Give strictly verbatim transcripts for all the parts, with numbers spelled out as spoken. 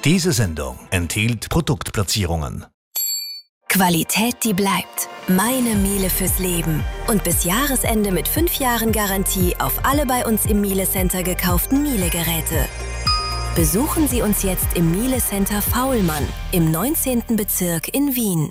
Diese Sendung enthielt Produktplatzierungen. Qualität, die bleibt. Meine Miele fürs Leben. Und bis Jahresende mit fünf Jahren Garantie auf alle bei uns im Miele Center gekauften Miele-Geräte. Besuchen Sie uns jetzt im Miele Center Faulmann im neunzehnten Bezirk in Wien.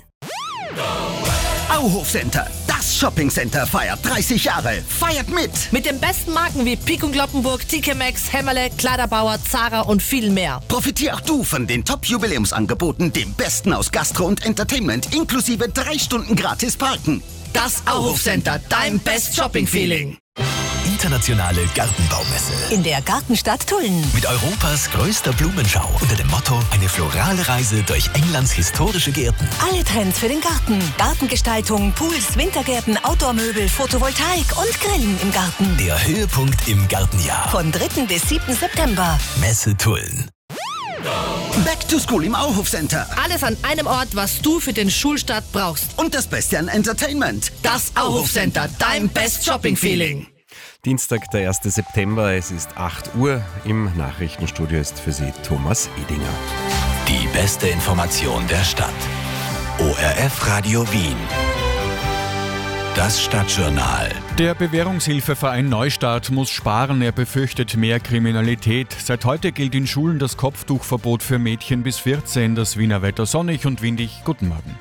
Auhof Center, das Shoppingcenter feiert dreißig Jahre. Feiert mit! Mit den besten Marken wie Pik und Kloppenburg, T K Maxx, Hämmerle, Kleiderbauer, Zara und viel mehr. Profitier auch du von den Top-Jubiläumsangeboten, dem Besten aus Gastro und Entertainment, inklusive drei Stunden gratis Parken. Das Auhof Center, dein Best Shopping Feeling. Internationale Gartenbaumesse. In der Gartenstadt Tulln. Mit Europas größter Blumenschau unter dem Motto eine florale Reise durch Englands historische Gärten. Alle Trends für den Garten. Gartengestaltung, Pools, Wintergärten, Outdoor-Möbel, Photovoltaik und Grillen im Garten. Der Höhepunkt im Gartenjahr. Von dritten bis siebten September. Messe Tulln. Back to School im Auhof Center. Alles an einem Ort, was du für den Schulstart brauchst. Und das Beste an Entertainment. Das Auhof Center, dein Best Shopping Feeling. Dienstag, der erste September, es ist acht Uhr. Im Nachrichtenstudio ist für Sie Thomas Edinger. Die beste Information der Stadt. O R F Radio Wien. Das Stadtjournal. Der Bewährungshilfeverein Neustart muss sparen. Er befürchtet mehr Kriminalität. Seit heute gilt in Schulen das Kopftuchverbot für Mädchen bis vierzehn. Das Wiener Wetter sonnig und windig. Guten Morgen.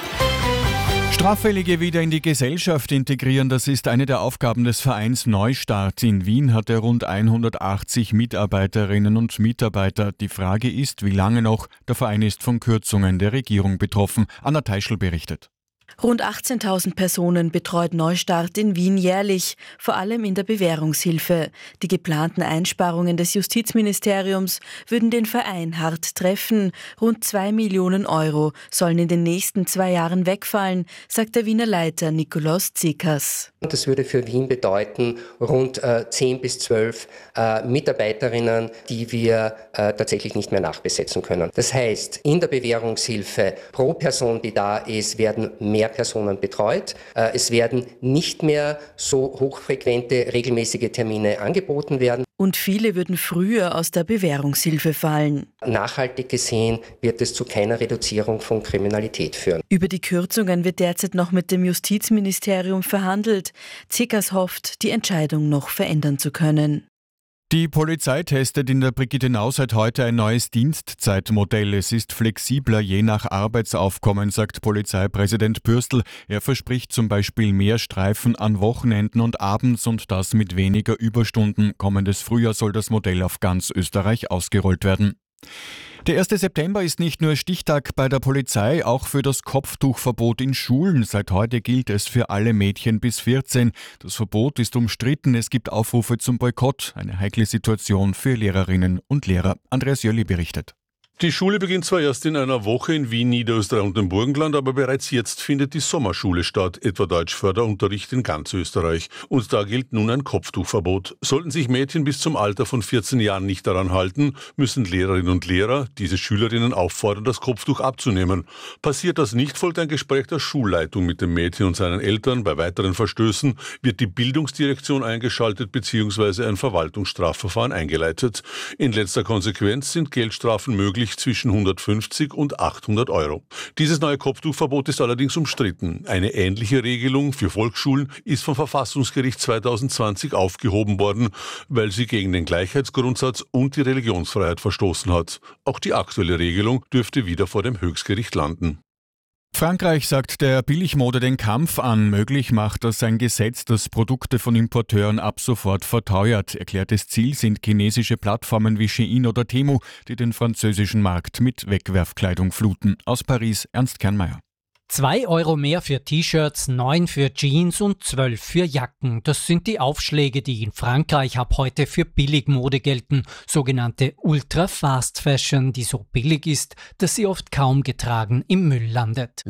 Straffällige wieder in die Gesellschaft integrieren, das ist eine der Aufgaben des Vereins Neustart. In Wien hat er rund hundertachtzig Mitarbeiterinnen und Mitarbeiter. Die Frage ist, wie lange noch? Der Verein ist von Kürzungen der Regierung betroffen. Anna Teischl berichtet. Rund achtzehntausend Personen betreut Neustart in Wien jährlich, vor allem in der Bewährungshilfe. Die geplanten Einsparungen des Justizministeriums würden den Verein hart treffen. Rund zwei Millionen Euro sollen in den nächsten zwei Jahren wegfallen, sagt der Wiener Leiter Nikolaus Zekas. Das würde für Wien bedeuten, rund äh, zehn bis zwölf äh, Mitarbeiterinnen, die wir äh, tatsächlich nicht mehr nachbesetzen können. Das heißt, in der Bewährungshilfe pro Person, die da ist, werden mehr Personen betreut. Äh, es werden nicht mehr so hochfrequente, regelmäßige Termine angeboten werden. Und viele würden früher aus der Bewährungshilfe fallen. Nachhaltig gesehen wird es zu keiner Reduzierung von Kriminalität führen. Über die Kürzungen wird derzeit noch mit dem Justizministerium verhandelt. Zekas hofft, die Entscheidung noch verändern zu können. Die Polizei testet in der Brigittenau seit heute ein neues Dienstzeitmodell. Es ist flexibler je nach Arbeitsaufkommen, sagt Polizeipräsident Bürstl. Er verspricht zum Beispiel mehr Streifen an Wochenenden und abends und das mit weniger Überstunden. Kommendes Frühjahr soll das Modell auf ganz Österreich ausgerollt werden. Der erste September ist nicht nur Stichtag bei der Polizei, auch für das Kopftuchverbot in Schulen. Seit heute gilt es für alle Mädchen bis vierzehn. Das Verbot ist umstritten, es gibt Aufrufe zum Boykott. Eine heikle Situation für Lehrerinnen und Lehrer. Andreas Jölli berichtet. Die Schule beginnt zwar erst in einer Woche in Wien, Niederösterreich und dem Burgenland, aber bereits jetzt findet die Sommerschule statt, etwa Deutschförderunterricht in ganz Österreich. Und da gilt nun ein Kopftuchverbot. Sollten sich Mädchen bis zum Alter von vierzehn Jahren nicht daran halten, müssen Lehrerinnen und Lehrer diese Schülerinnen auffordern, das Kopftuch abzunehmen. Passiert das nicht, folgt ein Gespräch der Schulleitung mit dem Mädchen und seinen Eltern. Bei weiteren Verstößen wird die Bildungsdirektion eingeschaltet bzw. ein Verwaltungsstrafverfahren eingeleitet. In letzter Konsequenz sind Geldstrafen möglich zwischen hundertfünfzig und achthundert Euro. Dieses neue Kopftuchverbot ist allerdings umstritten. Eine ähnliche Regelung für Volksschulen ist vom Verfassungsgericht zweitausendzwanzig aufgehoben worden, weil sie gegen den Gleichheitsgrundsatz und die Religionsfreiheit verstoßen hat. Auch die aktuelle Regelung dürfte wieder vor dem Höchstgericht landen. Frankreich sagt der Billigmode den Kampf an. Möglich macht das ein Gesetz, das Produkte von Importeuren ab sofort verteuert. Erklärtes Ziel sind chinesische Plattformen wie Shein oder Temu, die den französischen Markt mit Wegwerfkleidung fluten. Aus Paris, Ernst Kernmeier. Zwei Euro mehr für T-Shirts, neun für Jeans und zwölf für Jacken. Das sind die Aufschläge, die in Frankreich ab heute für Billigmode gelten. Sogenannte Ultra-Fast Fashion, die so billig ist, dass sie oft kaum getragen im Müll landet.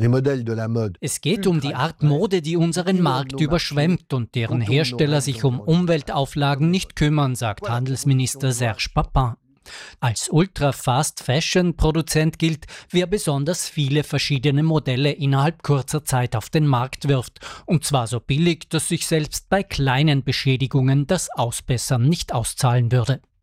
Es geht um die Art Mode, die unseren Markt überschwemmt und deren Hersteller sich um Umweltauflagen nicht kümmern, sagt Handelsminister Serge Papin. Als Ultra-Fast-Fashion-Produzent gilt, wer besonders viele verschiedene Modelle innerhalb kurzer Zeit auf den Markt wirft. Und zwar so billig, dass sich selbst bei kleinen Beschädigungen das Ausbessern nicht auszahlen würde.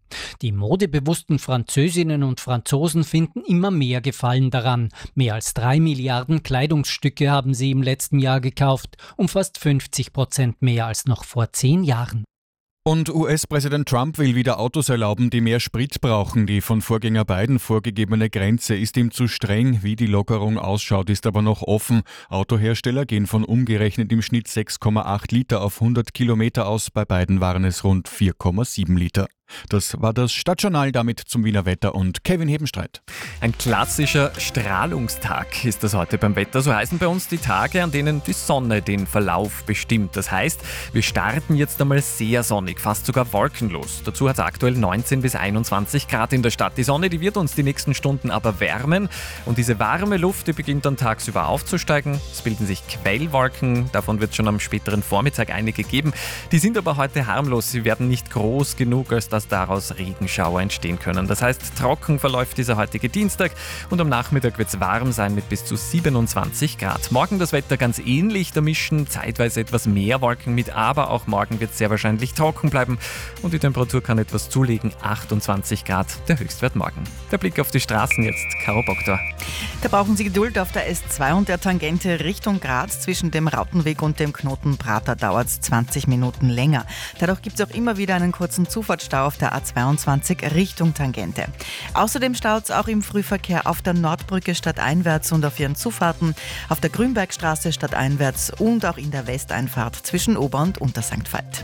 Die modebewussten Französinnen und Franzosen finden immer mehr Gefallen daran. Mehr als drei Milliarden Kleidungsstücke haben sie im letzten Jahr gekauft, um fast fünfzig Prozent mehr als noch vor zehn Jahren. Und U S-Präsident Trump will wieder Autos erlauben, die mehr Sprit brauchen. Die von Vorgänger Biden vorgegebene Grenze ist ihm zu streng. Wie die Lockerung ausschaut, ist aber noch offen. Autohersteller gehen von umgerechnet im Schnitt sechs Komma acht Liter auf hundert Kilometer aus. Bei Biden waren es rund vier Komma sieben Liter. Das war das Stadtjournal, damit zum Wiener Wetter und Kevin Hebenstreit. Ein klassischer Strahlungstag ist das heute beim Wetter. So heißen bei uns die Tage, an denen die Sonne den Verlauf bestimmt. Das heißt, wir starten jetzt einmal sehr sonnig, fast sogar wolkenlos. Dazu hat es aktuell neunzehn bis einundzwanzig Grad in der Stadt. Die Sonne, die wird uns die nächsten Stunden aber wärmen. Und diese warme Luft, die beginnt dann tagsüber aufzusteigen. Es bilden sich Quellwolken, davon wird es schon am späteren Vormittag einige geben. Die sind aber heute harmlos, sie werden nicht groß genug, als dass daraus Regenschauer entstehen können. Das heißt, trocken verläuft dieser heutige Dienstag und am Nachmittag wird es warm sein mit bis zu siebenundzwanzig Grad. Morgen das Wetter ganz ähnlich, da mischen zeitweise etwas mehr Wolken mit, aber auch morgen wird es sehr wahrscheinlich trocken bleiben und die Temperatur kann etwas zulegen, achtundzwanzig Grad, der Höchstwert morgen. Der Blick auf die Straßen jetzt, Caro Boktor. Da brauchen Sie Geduld auf der S zwei und der Tangente Richtung Graz. Zwischen dem Rautenweg und dem Knoten Prater dauert es zwanzig Minuten länger. Dadurch gibt es auch immer wieder einen kurzen Zufahrtsstau auf der A zweiundzwanzig Richtung Tangente. Außerdem staut es auch im Frühverkehr auf der Nordbrücke stadteinwärts und auf ihren Zufahrten, auf der Grünbergstraße stadteinwärts und auch in der Westeinfahrt zwischen Ober- und Unter-Sankt Veit.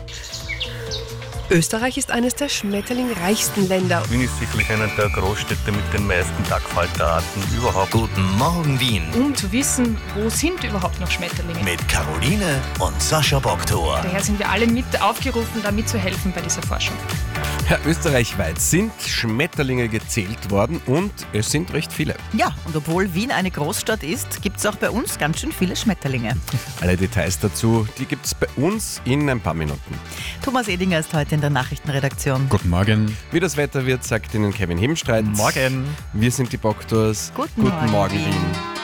Österreich ist eines der schmetterlingreichsten Länder. Wien ist sicherlich eine der Großstädte mit den meisten Tagfalterarten überhaupt. Guten Morgen, Wien. Um zu wissen, wo sind überhaupt noch Schmetterlinge? Mit Caroline und Sascha Boktor. Daher sind wir alle mit aufgerufen, da mitzuhelfen bei dieser Forschung. Ja, österreichweit sind Schmetterlinge gezählt worden und es sind recht viele. Ja, und obwohl Wien eine Großstadt ist, gibt es auch bei uns ganz schön viele Schmetterlinge. Alle Details dazu, die gibt es bei uns in ein paar Minuten. Thomas Edinger ist heute in der Nachrichtenredaktion. Guten Morgen. Wie das Wetter wird, sagt Ihnen Kevin Hebenstreit. Morgen. Wir sind die Boktors. Guten, Guten Morgen, Morgen, Wien. Wien.